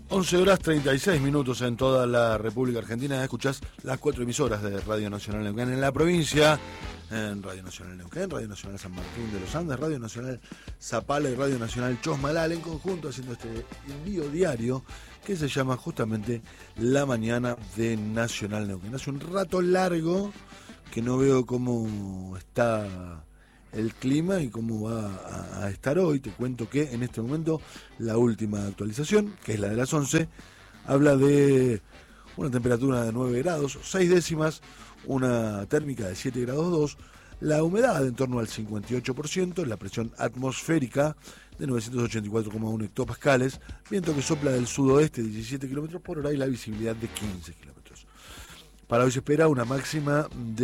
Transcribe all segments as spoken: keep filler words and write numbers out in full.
once horas treinta y seis minutos en toda la República Argentina. Escuchás las cuatro emisoras de Radio Nacional Neuquén en la provincia, en Radio Nacional Neuquén, Radio Nacional San Martín de los Andes, Radio Nacional Zapala y Radio Nacional Chosmalal, en conjunto haciendo este envío diario que se llama justamente La Mañana de Nacional Neuquén. Hace un rato largo que no veo cómo está el clima y cómo va a, a estar hoy. Te cuento que en este momento la última actualización, que es la de las once, habla de una temperatura de nueve grados, seis décimas, una térmica de siete grados dos, la humedad en torno al cincuenta y ocho por ciento, la presión atmosférica de novecientos ochenta y cuatro coma uno hectopascales, viento que sopla del sudoeste diecisiete kilómetros por hora y la visibilidad de quince kilómetros. Para hoy se espera una máxima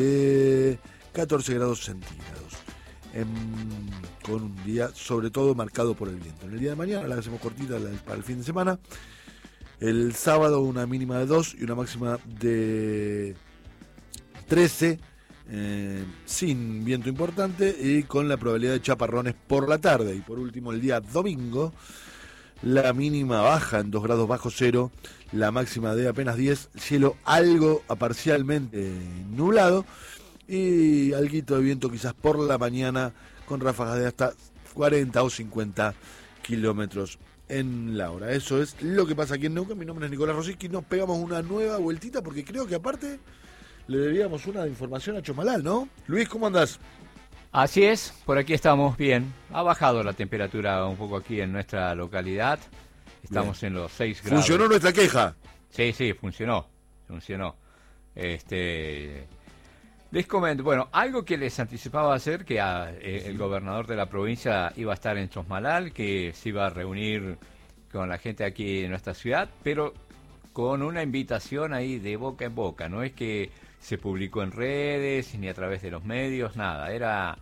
de catorce grados centígrados. En, con un día sobre todo marcado por el viento. En el día de mañana la hacemos cortita la, para el fin de semana. El sábado una mínima de dos y una máxima de trece, eh, sin viento importante y con la probabilidad de chaparrones por la tarde. Y por último el día domingo la mínima baja en dos grados bajo cero, la máxima de apenas diez, cielo algo a parcialmente nublado y alguito de viento quizás por la mañana con ráfagas de hasta cuarenta o cincuenta kilómetros en la hora. Eso es lo que pasa aquí en Neuquén. Mi nombre es Nicolás Rosiski. Nos pegamos una nueva vueltita porque creo que aparte le debíamos una información a Chosmalal, ¿no? Luis, ¿cómo andás? Así es, por aquí estamos bien. Ha bajado la temperatura un poco aquí en nuestra localidad. Estamos bien en los seis grados. ¿Funcionó nuestra queja? Sí, sí, funcionó. Funcionó. Este... Les comento, bueno, algo que les anticipaba hacer, que a, eh, el gobernador de la provincia iba a estar en Chosmalal, que se iba a reunir con la gente aquí en nuestra ciudad, pero con una invitación ahí de boca en boca. No es que se publicó en redes ni a través de los medios, nada. Era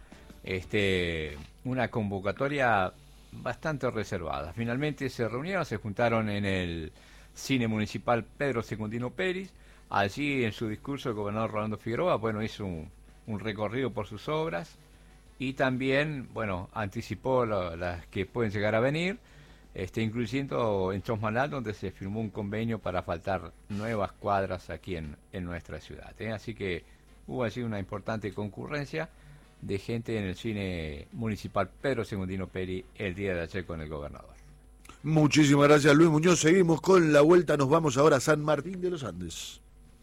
este una convocatoria bastante reservada. Finalmente se reunieron, se juntaron en el Cine Municipal Pedro Secundino Peris. Allí en su discurso el gobernador Rolando Figueroa, bueno, hizo un, un recorrido por sus obras y también, bueno, anticipó lo, las que pueden llegar a venir, este, incluyendo en Chosmalal, donde se firmó un convenio para asfaltar nuevas cuadras aquí en, en nuestra ciudad, ¿eh? Así que hubo allí una importante concurrencia de gente en el Cine Municipal Pedro Secundino Peri el día de ayer con el gobernador. Muchísimas gracias, Luis Muñoz. Seguimos con la vuelta, nos vamos ahora a San Martín de los Andes.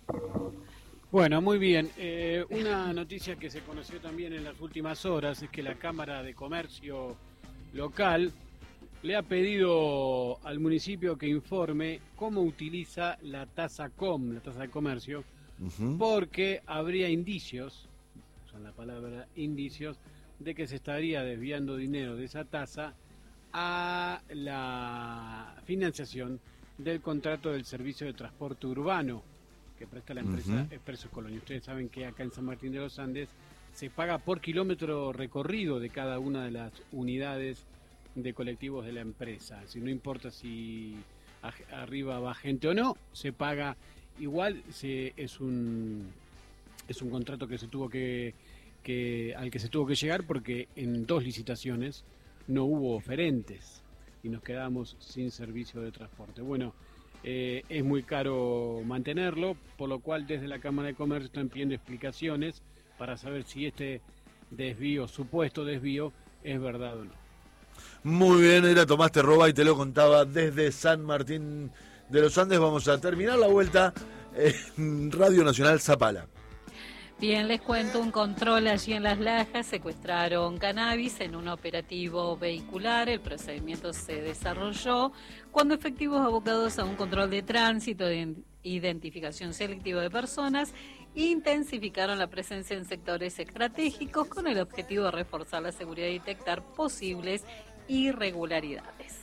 Bueno, muy bien. Eh, una noticia que se conoció también en las últimas horas es que la Cámara de Comercio local le ha pedido al municipio que informe cómo utiliza la tasa COM, la tasa de comercio, uh-huh. porque habría indicios, usan la palabra indicios, de que se estaría desviando dinero de esa tasa a la financiación del contrato del servicio de transporte urbano que presta la empresa uh-huh. Expreso Colonia. Ustedes saben que acá en San Martín de los Andes se paga por kilómetro recorrido de cada una de las unidades de colectivos de la empresa. Si no importa si a, arriba va gente o no, se paga igual. Se, es un es un contrato que se tuvo que, que al que se tuvo que llegar porque en dos licitaciones no hubo oferentes y nos quedamos sin servicio de transporte. Bueno, Eh, es muy caro mantenerlo, por lo cual desde la Cámara de Comercio están pidiendo explicaciones para saber si este desvío, supuesto desvío, es verdad o no. Muy bien, era Tomás Terroba y te lo contaba desde San Martín de los Andes. Vamos a terminar la vuelta en Radio Nacional Zapala. Bien, les cuento un control allí en Las Lajas, secuestraron cannabis en un operativo vehicular. El procedimiento se desarrolló cuando efectivos abocados a un control de tránsito de identificación selectiva de personas intensificaron la presencia en sectores estratégicos con el objetivo de reforzar la seguridad y detectar posibles irregularidades.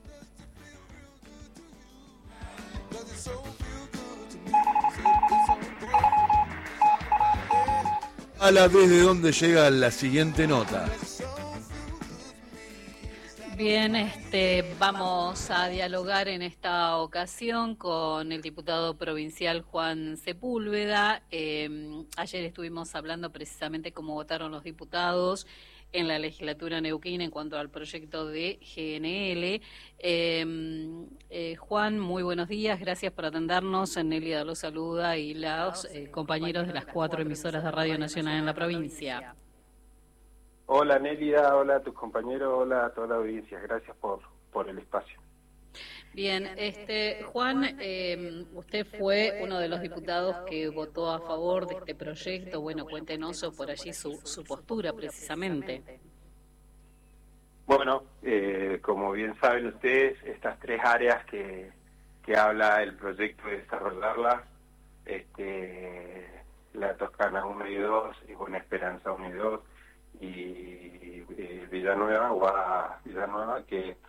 A la desde donde llega la siguiente nota. Bien, este, vamos a dialogar en esta ocasión con el diputado provincial Juan Sepúlveda. Eh, ayer estuvimos hablando precisamente cómo votaron los diputados en la legislatura neuquina en cuanto al proyecto de G N L. Eh, eh, Juan, muy buenos días, gracias por atendernos. Nélida los saluda y los eh, compañeros de las cuatro emisoras de Radio Nacional en la provincia. Hola Nélida, hola a tus compañeros, hola a toda la audiencia, gracias por, por el espacio. Bien, este Juan, eh, usted fue uno de los diputados que votó a favor de este proyecto. Bueno, cuéntenos por allí su, su postura precisamente. Bueno, eh, como bien saben ustedes, estas tres áreas que, que habla el proyecto de desarrollarlas, este, la Toscana uno y dos, y Buena Esperanza uno y dos, y eh, Villanueva, Guada Villanueva, que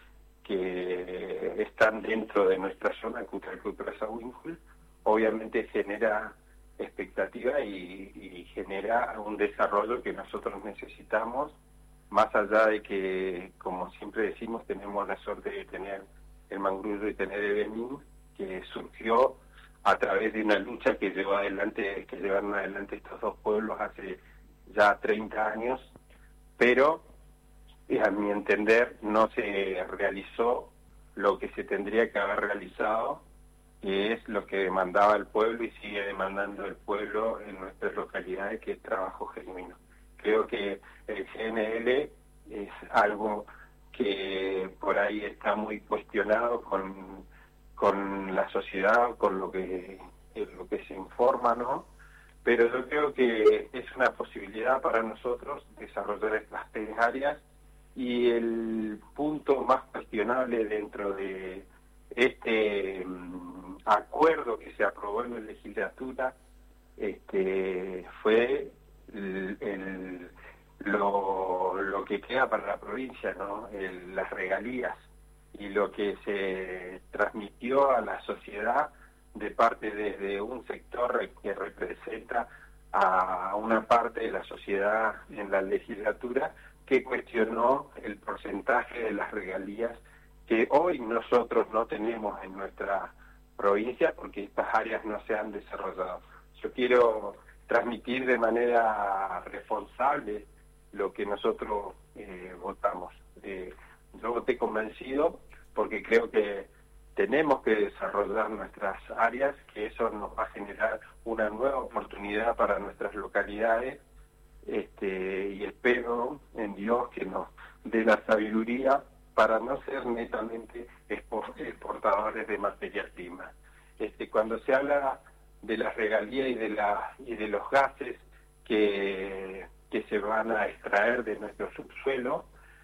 que están dentro de nuestra zona, Cutralcó y Plaza Winkle, obviamente genera expectativa y, y genera un desarrollo que nosotros necesitamos, más allá de que, como siempre decimos, tenemos la suerte de tener el Mangrullo y tener el Benín, que surgió a través de una lucha que llevó adelante, que llevaron adelante estos dos pueblos hace ya treinta años, pero a mi entender no se realizó lo que se tendría que haber realizado, que es lo que demandaba el pueblo y sigue demandando el pueblo en nuestras localidades, que es trabajo genuino. Creo que el G N L es algo que por ahí está muy cuestionado con, con la sociedad, con lo que, lo que se informa, ¿no? Pero yo creo que es una posibilidad para nosotros desarrollar estas tres áreas. Y el punto más cuestionable dentro de este um, acuerdo que se aprobó en la legislatura este, fue el, el, lo, lo que queda para la provincia, ¿no? El, las regalías y lo que se transmitió a la sociedad de parte desde un sector que representa a una parte de la sociedad en la legislatura, que cuestionó el porcentaje de las regalías que hoy nosotros no tenemos en nuestra provincia porque estas áreas no se han desarrollado. Yo quiero transmitir de manera responsable lo que nosotros eh, votamos. Eh, yo voté convencido porque creo que tenemos que desarrollar nuestras áreas, que eso nos va a generar una nueva oportunidad para nuestras localidades. Este, y espero en Dios que nos dé la sabiduría para no ser netamente exportadores de materia prima. Este, cuando se habla de la regalía y de la y de los gases que, que se van a extraer de nuestro subsuelo,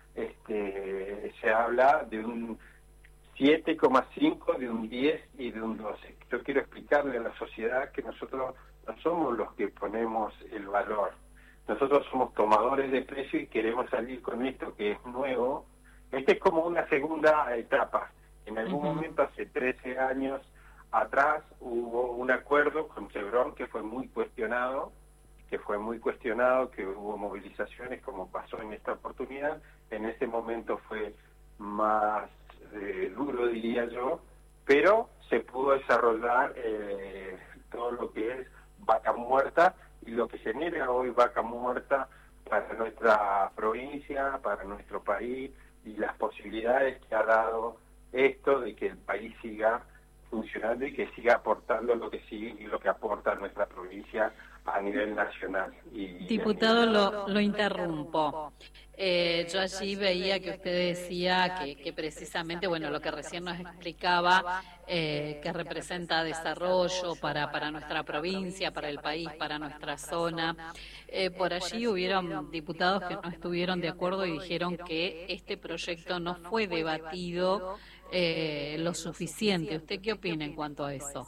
este, se habla de un siete coma cinco, de un diez y de un doce. Yo quiero explicarle a la sociedad que nosotros no somos los que ponemos el valor. Nosotros somos tomadores de precio y queremos salir con esto que es nuevo. Este es como una segunda etapa. En algún uh-huh. momento, hace trece años atrás, hubo un acuerdo con Chevron que fue muy cuestionado, que fue muy cuestionado, que hubo movilizaciones como pasó en esta oportunidad. En ese momento fue más eh, duro, diría yo, pero se pudo desarrollar eh, todo lo que es vaca muerta, y lo que genera hoy vaca muerta para nuestra provincia, para nuestro país, y las posibilidades que ha dado esto de que el país siga funcionando y que siga aportando lo que sigue y lo que aporta nuestra provincia a nivel nacional. Y Diputado, lo, lo interrumpo. Eh, yo allí veía que usted decía que, que precisamente, bueno, lo que recién nos explicaba, eh, que representa desarrollo para, para nuestra provincia, para el país, para nuestra zona. Eh, por allí hubieron diputados que no estuvieron de acuerdo y dijeron que este proyecto no fue debatido eh, lo suficiente. ¿Usted qué opina en cuanto a eso?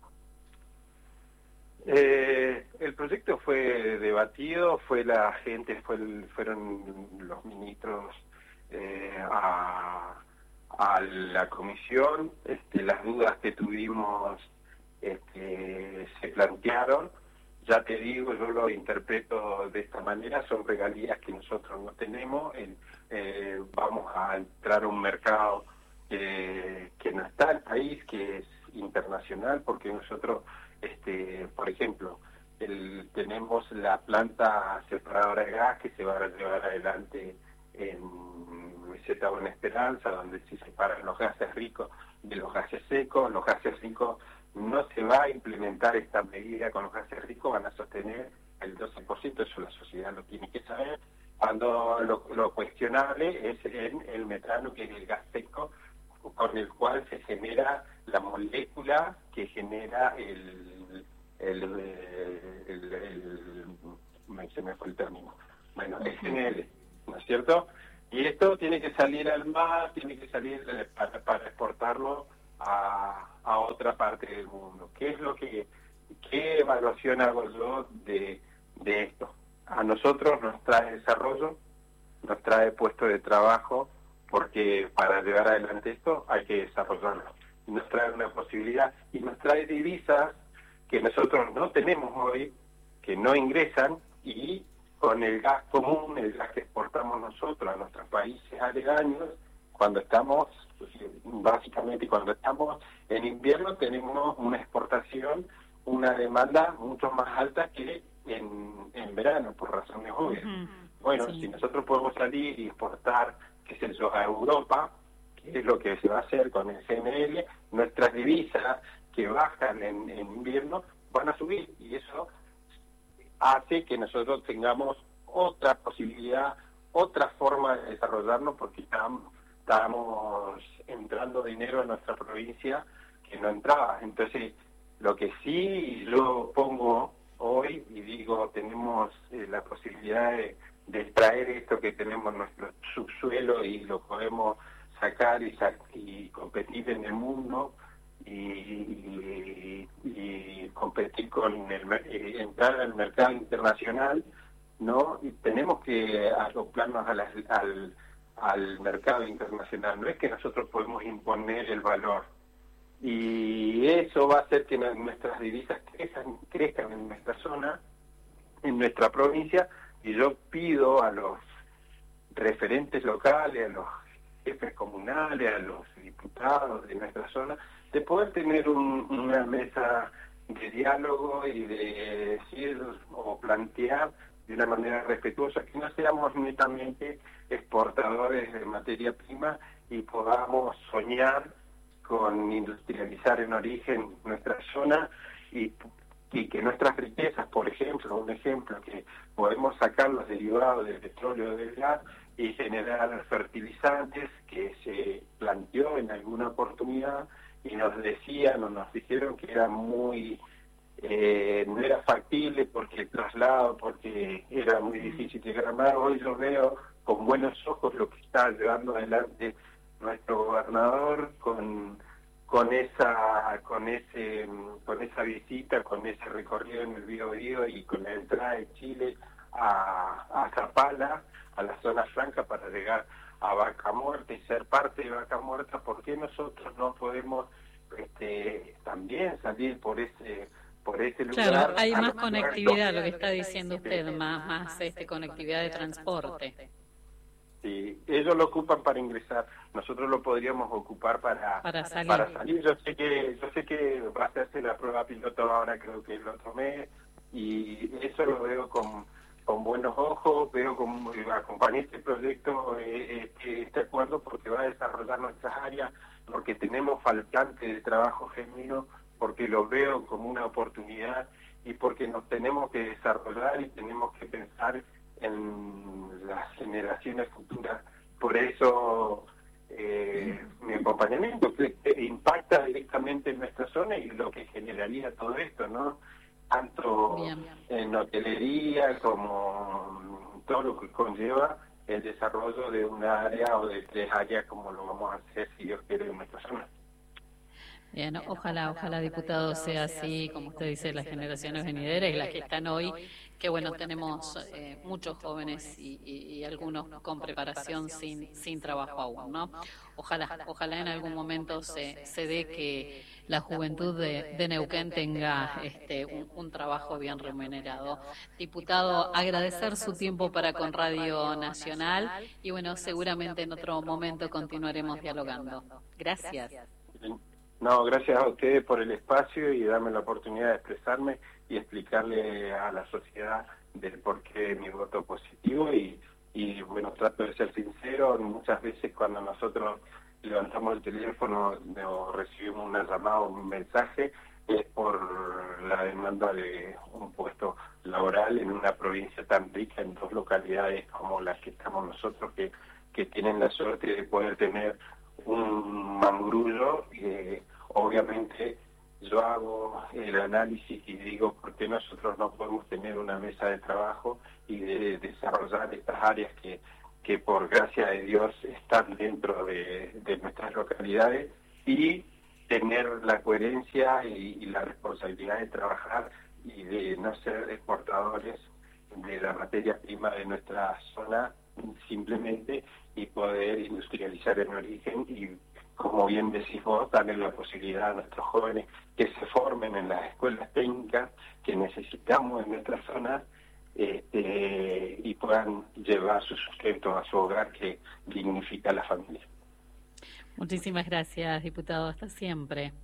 Eh, el proyecto fue debatido, fue la gente, fue el, fueron los ministros eh, a, a la comisión, este, las dudas que tuvimos este, se plantearon. Ya te digo, yo lo interpreto de esta manera, son regalías que nosotros no tenemos, el, eh, vamos a entrar a un mercado que, que no está en el país, que es internacional, porque nosotros, este, por ejemplo, el, tenemos la planta separadora de gas que se va a llevar adelante en Meseta Buena Esperanza, donde se separan los gases ricos de los gases secos. Los gases ricos no se va a implementar esta medida con los gases ricos, van a sostener el doce por ciento, eso la sociedad lo tiene que saber, cuando lo, lo cuestionable es en el metano, que es el gas seco, con el cual se genera la molécula que genera el, el, el, el, el se me fue el término, bueno, S N L, ¿no es cierto? Y esto tiene que salir al mar, tiene que salir para, para exportarlo a, a otra parte del mundo. ¿Qué es lo que, qué evaluación hago yo de, de esto? A nosotros nos trae desarrollo, nos trae puesto de trabajo, porque para llevar adelante esto hay que desarrollarlo. Nos trae una posibilidad y nos trae divisas que nosotros no tenemos hoy, que no ingresan, y con el gas común, el gas que exportamos nosotros a nuestros países aledaños, cuando estamos, básicamente cuando estamos en invierno, tenemos una exportación, una demanda mucho más alta que en, en verano, por razones obvias. Uh-huh. Bueno, sí. Si nosotros podemos salir y exportar, qué sé yo, a Europa, que es lo que se va a hacer con el G N L, nuestras divisas que bajan en, en invierno van a subir, y eso hace que nosotros tengamos otra posibilidad, otra forma de desarrollarnos, porque estamos, estamos entrando dinero en nuestra provincia que no entraba. Entonces, lo que sí yo pongo hoy, y digo, tenemos eh, la posibilidad de, de extraer esto que tenemos en nuestro subsuelo y lo podemos sacar y, sac y competir en el mundo, y, y, y competir con el eh, entrar al mercado internacional, ¿no? Y tenemos que acoplarnos a la, al, al mercado internacional. No es que nosotros podemos imponer el valor, y eso va a hacer que nuestras divisas crezcan, crezcan en nuestra zona, en nuestra provincia. Y yo pido a los referentes locales, a los jefes comunales, a los diputados de nuestra zona, de poder tener un, una mesa de diálogo y de decir o plantear de una manera respetuosa, que no seamos netamente exportadores de materia prima y podamos soñar con industrializar en origen nuestra zona, y, y que nuestras riquezas, por ejemplo, un ejemplo, que podemos sacar los derivados del petróleo, del gas, y generar fertilizantes, que se planteó en alguna oportunidad y nos decían o nos dijeron que era muy eh, no era factible porque el traslado, porque era muy difícil de gramar. Hoy yo veo con buenos ojos lo que está llevando adelante nuestro gobernador con con esa con ese con esa visita, con ese recorrido en el Biobío y con la entrada de Chile a, a Zapala, a la zona franca, para llegar a Vaca Muerta y ser parte de Vaca Muerta. ¿Por qué nosotros no podemos este, también salir por ese por ese lugar? Claro, hay más conectividad, lo que está diciendo usted, más más este conectividad de transporte. Sí, ellos lo ocupan para ingresar, nosotros lo podríamos ocupar para, para, salir. para salir. Yo sé que yo sé que va a hacerse la prueba piloto ahora, creo que el otro mes, y eso lo veo con, con buenos ojos. Veo como acompañé este proyecto, eh, este, este acuerdo, porque va a desarrollar nuestras áreas, porque tenemos faltante de trabajo genuino, porque lo veo como una oportunidad y porque nos tenemos que desarrollar y tenemos que pensar en las generaciones futuras. Por eso eh, mi acompañamiento que, que impacta directamente en nuestra zona y lo que generaría todo esto, ¿no? Tanto bien, bien. En hotelería como todo lo que conlleva el desarrollo de una área o de tres áreas, como lo vamos a hacer, si Dios quiere, en nuestra zona. Bien, ojalá, ojalá, diputado, sea así, como usted dice, las generaciones venideras y las que están hoy, que bueno, tenemos eh, muchos jóvenes y, y, y algunos con preparación sin sin trabajo aún, ¿no? Ojalá, ojalá en algún momento se, se dé que la juventud de, de Neuquén tenga este un, un trabajo bien remunerado. Diputado, agradecer su tiempo para con Radio Nacional y bueno, seguramente en otro momento continuaremos dialogando. Gracias. No, gracias a ustedes por el espacio y darme la oportunidad de expresarme y explicarle a la sociedad del porqué de mi voto positivo y, y bueno, trato de ser sincero. Muchas veces cuando nosotros levantamos el teléfono o recibimos una llamada o un mensaje es por la demanda de un puesto laboral en una provincia tan rica, en dos localidades como las que estamos nosotros, que, que tienen la suerte de poder tener un mangrullo. Eh, obviamente yo hago el análisis y digo por qué nosotros no podemos tener una mesa de trabajo y de desarrollar estas áreas que, que por gracia de Dios están dentro de, de nuestras localidades, y tener la coherencia y, y la responsabilidad de trabajar y de no ser exportadores de la materia prima de nuestra zona simplemente, y poder industrializar en origen y, como bien decís vos, darle la posibilidad a nuestros jóvenes que se formen en las escuelas técnicas que necesitamos en nuestra zona, este, y puedan llevar su sustento a su hogar, que dignifica a la familia. Muchísimas gracias, diputado. Hasta siempre.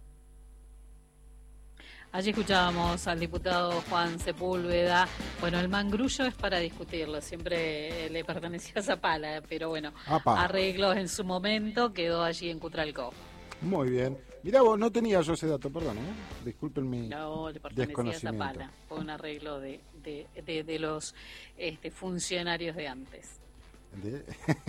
Allí escuchábamos al diputado Juan Sepúlveda. Bueno, el mangrullo es para discutirlo, siempre le perteneció a Zapala, pero bueno, Apa. arreglos en su momento, quedó allí en Cutralcó. Muy bien. Mirá vos, no tenía yo ese dato, perdón, ¿eh? Disculpen mi No, le pertenecía a Zapala, fue un arreglo de, de, de, de los este, funcionarios de antes. De...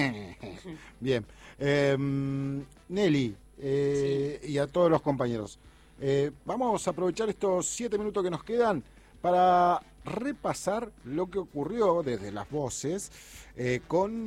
Bien. Eh, Nelly, eh, sí. y a todos los compañeros. Eh, vamos a aprovechar estos siete minutos que nos quedan para repasar lo que ocurrió desde las voces eh,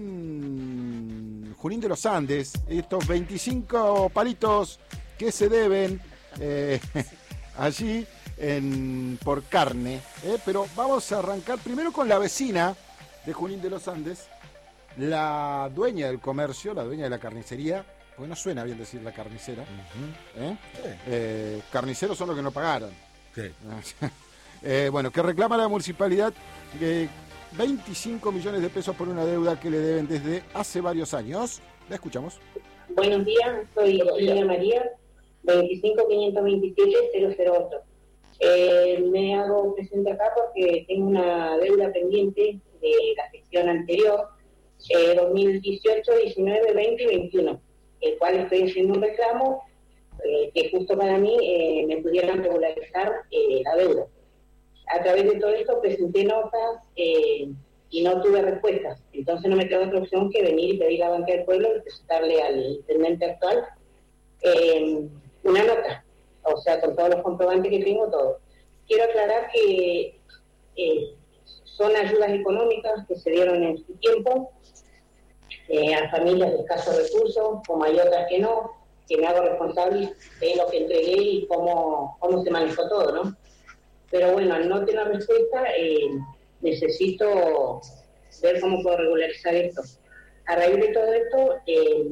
con Junín de los Andes, estos veinticinco palitos que se deben eh, allí en, por carne. Eh, pero vamos a arrancar primero con la vecina de Junín de los Andes, la dueña del comercio, la dueña de la carnicería. Porque no suena bien decir la carnicera. Uh-huh. ¿Eh? Sí. Eh, carniceros son los que no pagaron. Sí. eh, bueno, que reclama a la municipalidad eh, veinticinco millones de pesos por una deuda que le deben desde hace varios años. La escuchamos. Buenos días, soy Lina María, veinticinco quinientos veintisiete cero cero ocho. Eh, me hago presente acá porque tengo una deuda pendiente de la gestión anterior, eh, dos mil dieciocho, diecinueve, veinte y veintiuno. El cual estoy haciendo un reclamo eh, que justo para mí eh, me pudieran regularizar eh, la deuda. A través de todo esto presenté notas eh, y no tuve respuestas. Entonces no me quedó otra opción que venir y pedir a la Banca del Pueblo y presentarle al intendente actual eh, una nota, o sea, con todos los comprobantes que tengo, todo. Quiero aclarar que eh, son ayudas económicas que se dieron en su tiempo, Eh, a familias de escasos recursos, como hay otras que no, que me hago responsable de lo que entregué y cómo, cómo se manejó todo, ¿no? Pero bueno, al no tener respuesta, eh, necesito ver cómo puedo regularizar esto. A raíz de todo esto, eh,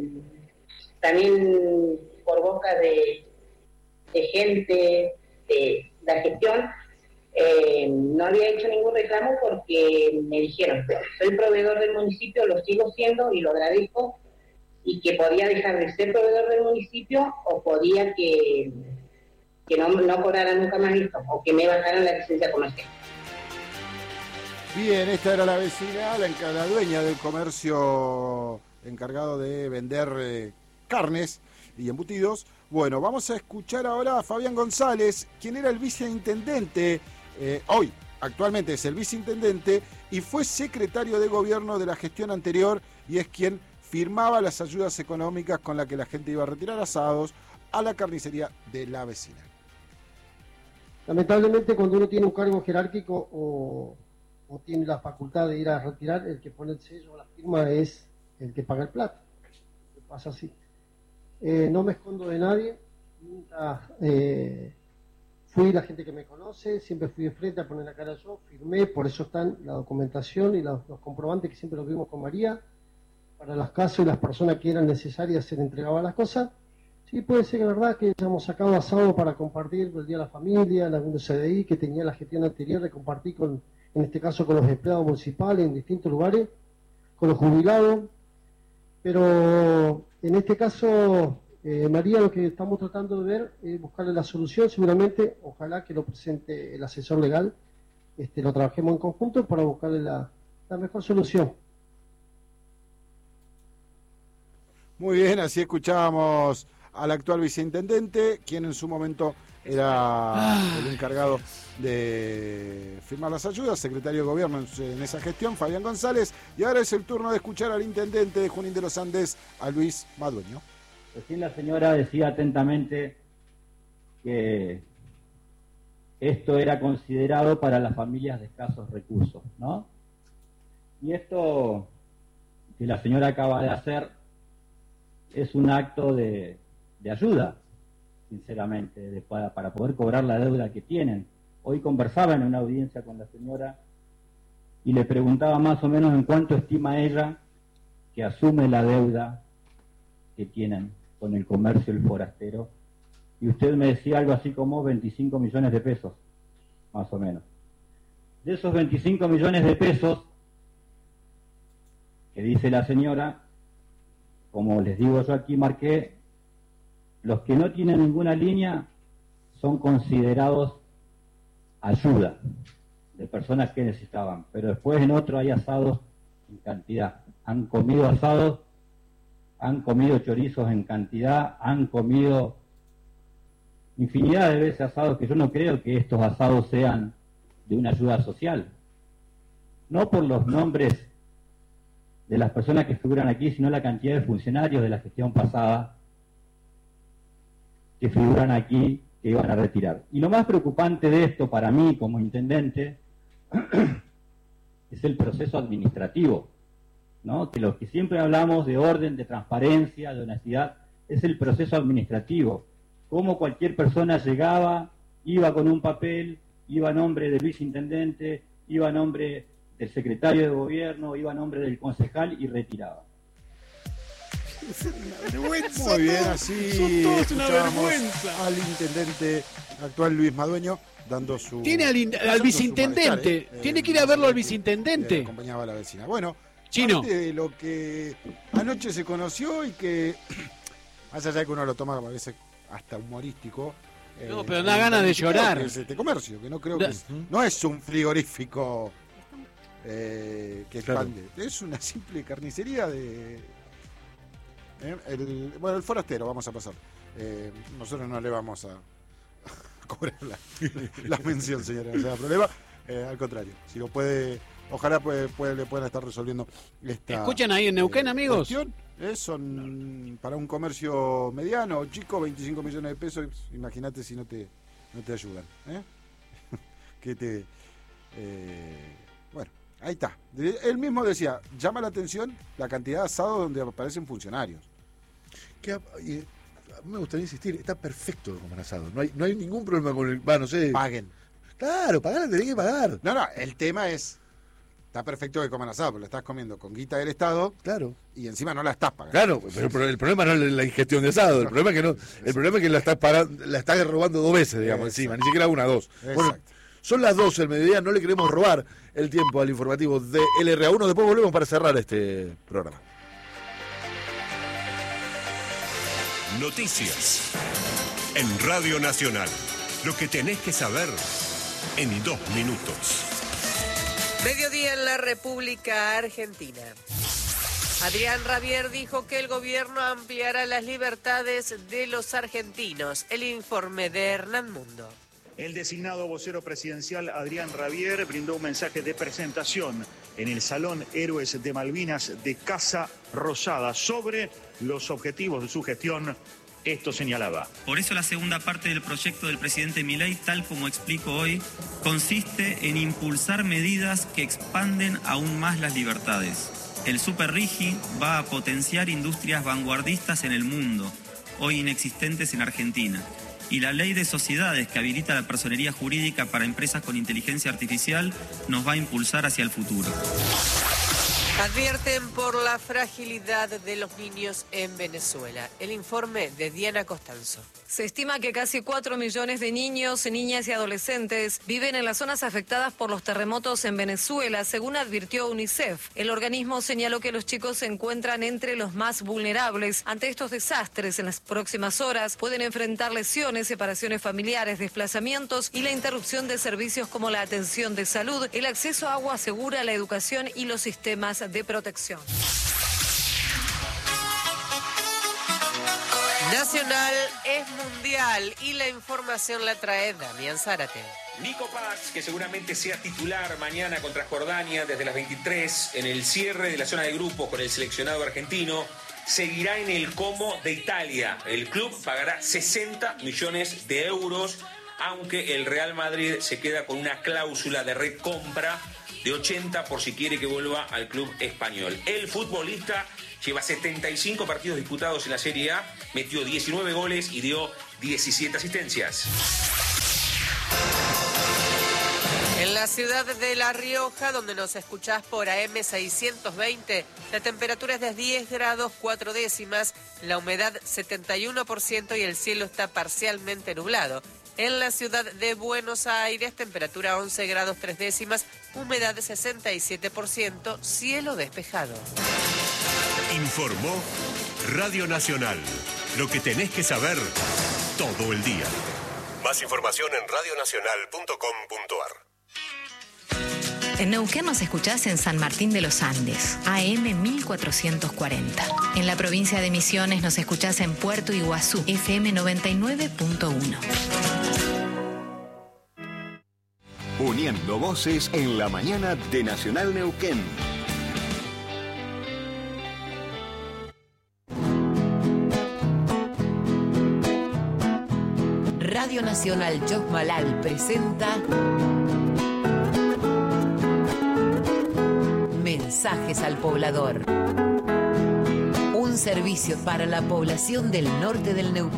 también por boca de, de gente de la gestión, Eh, no había hecho ningún reclamo porque me dijeron, soy proveedor del municipio, lo sigo siendo y lo agradezco, y que podía dejar de ser proveedor del municipio o podía que, que no, no cobrara nunca más esto, o que me bajaran la licencia comercial. Bien, esta era la vecina, la, la dueña del comercio encargado de vender eh, carnes y embutidos. Bueno, vamos a escuchar ahora a Fabián González, quien era el viceintendente. Eh, hoy, actualmente es el viceintendente y fue secretario de gobierno de la gestión anterior, y es quien firmaba las ayudas económicas con las que la gente iba a retirar asados a la carnicería de la vecina. Lamentablemente, cuando uno tiene un cargo jerárquico o, o tiene la facultad de ir a retirar, el que pone el sello o la firma es el que paga el plato. Pasa así. Eh, no me escondo de nadie, nunca eh, fui la gente que me conoce, siempre fui de frente a poner la cara yo, firmé, por eso están la documentación y los, los comprobantes que siempre los vimos con María, para los casos y las personas que eran necesarias se le entregaban las cosas. Sí, puede ser que la verdad que hayamos sacado asado para compartir el Día de la Familia, en algún C D I que tenía la gestión anterior de compartir con, en este caso con los empleados municipales en distintos lugares, con los jubilados, pero en este caso Eh, María, lo que estamos tratando de ver es buscarle la solución, seguramente, ojalá que lo presente el asesor legal, este, lo trabajemos en conjunto para buscarle la, la mejor solución. Muy bien, así escuchábamos al actual viceintendente, quien en su momento era el encargado de firmar las ayudas, secretario de gobierno en, en esa gestión, Fabián González, y ahora es el turno de escuchar al intendente de Junín de los Andes, a Luis Madueño. Recién la señora decía atentamente que esto era considerado para las familias de escasos recursos, ¿no? Y esto que la señora acaba de hacer es un acto de, de ayuda, sinceramente, de, para, para poder cobrar la deuda que tienen. Hoy conversaba en una audiencia con la señora y le preguntaba más o menos en cuánto estima ella que asume la deuda que tienen con el comercio El Forastero, y usted me decía algo así como veinticinco millones de pesos, más o menos. De esos veinticinco millones de pesos que dice la señora, como les digo yo aquí, marqué, los que no tienen ninguna línea son considerados ayuda de personas que necesitaban, pero después en otro hay asados en cantidad. Han comido asados, han comido chorizos en cantidad, han comido infinidad de veces asados, que yo no creo que estos asados sean de una ayuda social. No por los nombres de las personas que figuran aquí, sino la cantidad de funcionarios de la gestión pasada que figuran aquí, que iban a retirar. Y lo más preocupante de esto para mí como intendente es el proceso administrativo, ¿no? Que lo que siempre hablamos de orden, de transparencia, de honestidad, es el proceso administrativo. Cómo cualquier persona llegaba, iba con un papel, iba a nombre del viceintendente, iba a nombre del secretario de gobierno, iba a nombre del concejal y retiraba. Muy bien, así escuchábamos al intendente actual Luis Madueño dando su... Tiene al, in, al viceintendente, eh, tiene que ir a verlo al viceintendente. Acompañaba a la vecina. Bueno, Chino, parte de lo que anoche se conoció y que, más allá de que uno lo toma a veces hasta humorístico, no, eh, pero da ganas de llorar. Que es este comercio, que no creo que es, no es un frigorífico eh, que expande, claro. Es una simple carnicería de... Eh, el, bueno, el forastero, vamos a pasar. Eh, nosotros no le vamos a, a cobrar la, la mención, señora, no se da problema. Eh, al contrario, si lo puede, ojalá puede, puede, le puedan estar resolviendo esta. ¿Escuchan ahí en Neuquén, eh, amigos? Cuestión, eh, son para un comercio mediano, chico, veinticinco millones de pesos. Imagínate si no te, no te ayudan. ¿eh? que te. Eh, bueno. Ahí está. Él mismo decía, llama la atención la cantidad de asados donde aparecen funcionarios. Que, y, a mí me gustaría insistir, está perfecto comer asado. No hay, no hay ningún problema con el... Va, no sé. Paguen. Claro, pagar, tenés que pagar. No, no, el tema es, está perfecto que coman asado, pero lo estás comiendo con guita del Estado. Claro. Y encima no la estás pagando. Claro, pero el problema no es la ingestión de asado, el problema es que no, el problema es que la estás pagando, la estás robando dos veces, digamos, exacto. Encima, ni siquiera una, dos. Exacto. Bueno, son las doce del mediodía, no le queremos robar el tiempo al informativo de L R A uno. Después volvemos para cerrar este programa. Noticias en Radio Nacional. Lo que tenés que saber en dos minutos. Mediodía en la República Argentina. Adrián Rabier dijo que el gobierno ampliará las libertades de los argentinos. El informe de Hernán Mundo. El designado vocero presidencial Adrián Rabier brindó un mensaje de presentación en el Salón Héroes de Malvinas de Casa Rosada sobre los objetivos de su gestión. Esto señalaba. Por eso la segunda parte del proyecto del presidente Milei, tal como explico hoy, consiste en impulsar medidas que expanden aún más las libertades. El Super Rigi va a potenciar industrias vanguardistas en el mundo, hoy inexistentes en Argentina. Y la ley de sociedades que habilita la personería jurídica para empresas con inteligencia artificial nos va a impulsar hacia el futuro. Advierten por la fragilidad de los niños en Venezuela. El informe de Diana Costanzo. Se estima que casi cuatro millones de niños, niñas y adolescentes viven en las zonas afectadas por los terremotos en Venezuela, según advirtió UNICEF. El organismo señaló que los chicos se encuentran entre los más vulnerables ante estos desastres. En las próximas horas pueden enfrentar lesiones, separaciones familiares, desplazamientos y la interrupción de servicios como la atención de salud, el acceso a agua segura, la educación y los sistemas de protección. Nacional es mundial y la información la trae Damián Zárate. Nico Paz, que seguramente sea titular mañana contra Jordania desde las veintitrés en el cierre de la zona de grupos con el seleccionado argentino, seguirá en el Como de Italia. El club pagará sesenta millones de euros, aunque el Real Madrid se queda con una cláusula de recompra de ochenta por si quiere que vuelva al club español. El futbolista lleva setenta y cinco partidos disputados en la Serie A, metió diecinueve goles y dio diecisiete asistencias. En la ciudad de La Rioja, donde nos escuchás por A M seiscientos veinte, la temperatura es de diez grados cuatro décimas, la humedad setenta y uno por ciento y el cielo está parcialmente nublado. En la ciudad de Buenos Aires, temperatura once grados tres décimas, humedad sesenta y siete por ciento, cielo despejado. Informó Radio Nacional. Lo que tenés que saber todo el día. Más información en radio nacional punto com punto a r. En Neuquén nos escuchás en San Martín de los Andes, A M mil cuatrocientos cuarenta. En la provincia de Misiones nos escuchás en Puerto Iguazú, F M noventa y nueve punto uno. Uniendo voces en la mañana de Nacional Neuquén. Radio Nacional Chosmalal presenta Mensajes al Poblador. Un servicio para la población del norte del Neuquén.